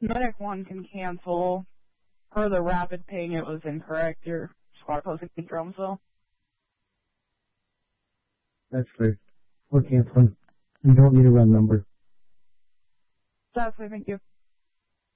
Medic 1 can cancel. Per the rapid ping, it was incorrect. Your squad posting from, so. That's clear. We're canceling. You don't need a run number. That's clear, thank you.